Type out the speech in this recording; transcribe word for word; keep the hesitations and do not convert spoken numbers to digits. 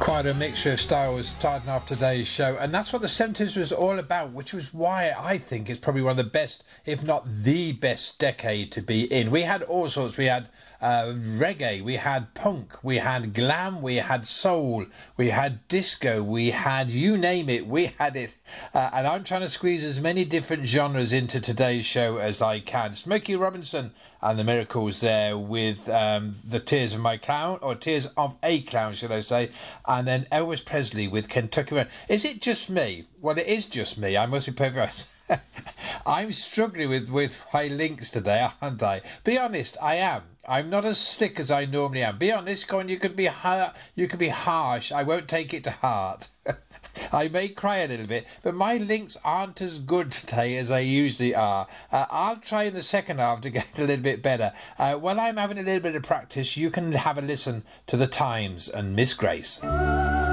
Quite a mixture of styles starting off today's show, and that's what the seventies was all about, which was why I think it's probably one of the best, if not the best decade to be in. We had all sorts. We had uh, reggae, we had punk, we had glam, we had soul, we had disco, we had you name it, we had it. Uh, and I'm trying to squeeze as many different genres into today's show as I can. Smokey Robinson and the Miracles there with um, the Tears of My Clown, or Tears of a Clown, should I say, and then Elvis Presley with Kentucky Road. Is it just me? Well, it is just me. I must be perfect honest. I'm struggling with, with my links today, aren't I? Be honest, I am. I'm not as slick as I normally am. Be honest, go on, you can be har- you can be harsh. I won't take it to heart. I may cry a little bit, but my links aren't as good today as they usually are. Uh, I'll try in the second half to get a little bit better. Uh, while I'm having a little bit of practice, you can have a listen to The Times and Miss Grace.